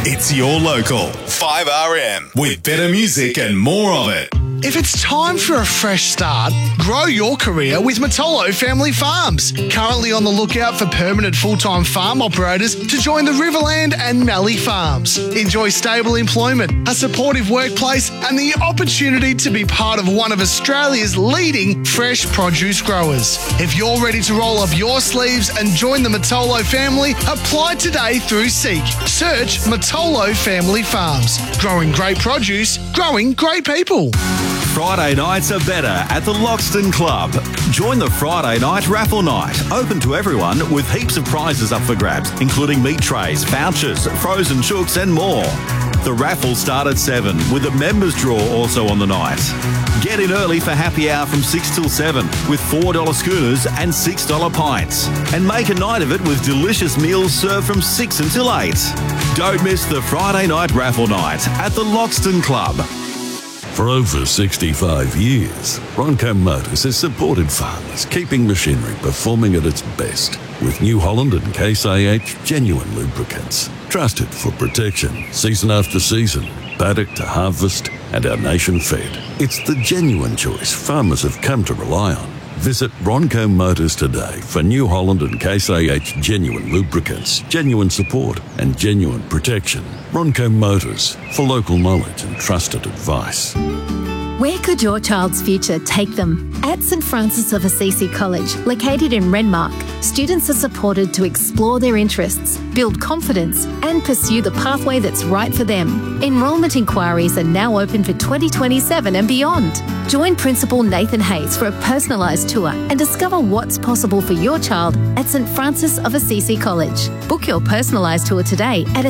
It's your local 5RM with better music and more of it. If it's time for a fresh start, grow your career with Matolo Family Farms. Currently on the lookout for permanent full-time farm operators to join the Riverland and Mallee farms. Enjoy stable employment, a supportive workplace, and the opportunity to be part of one of Australia's leading fresh produce growers. If you're ready to roll up your sleeves and join the Matolo family, apply today through Seek. Search Matolo Family Farms. Growing great produce, growing great people. Friday nights are better at the Loxton Club. Join the Friday night raffle night, open to everyone with heaps of prizes up for grabs, including meat trays, vouchers, frozen chooks and more. The raffle starts at 7 with a members draw also on the night. Get in early for happy hour from 6 till 7 with $4 schooners and $6 pints. And make a night of it with delicious meals served from 6 until 8. Don't miss the Friday night raffle night at the Loxton Club. For over 65 years, Ronco Motors has supported farmers, keeping machinery performing at its best with New Holland and Case IH genuine lubricants. Trusted for protection, season after season, paddock to harvest, and our nation fed. It's the genuine choice farmers have come to rely on. Visit Ronco Motors today for New Holland and Case IH genuine lubricants, genuine support, and genuine protection. Ronco Motors, for local knowledge and trusted advice. Where could your child's future take them? At St Francis of Assisi College, located in Renmark, students are supported to explore their interests, build confidence, and pursue the pathway that's right for them. Enrolment inquiries are now open for 2027 and beyond. Join Principal Nathan Hayes for a personalised tour and discover what's possible for your child at St Francis of Assisi College. Book your personalised tour today at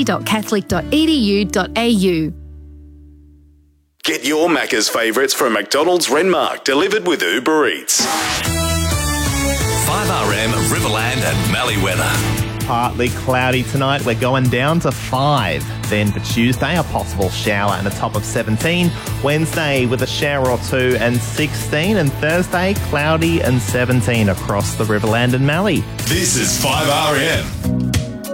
assisi.catholic.edu.au. Get your Macca's favourites from McDonald's Renmark, delivered with Uber Eats. 5RM, Riverland and Mallee weather. Partly cloudy tonight. We're going down to 5. Then for Tuesday, a possible shower and a top of 17. Wednesday with a shower or two and 16. And Thursday, cloudy and 17 across the Riverland and Mallee. This is 5RM.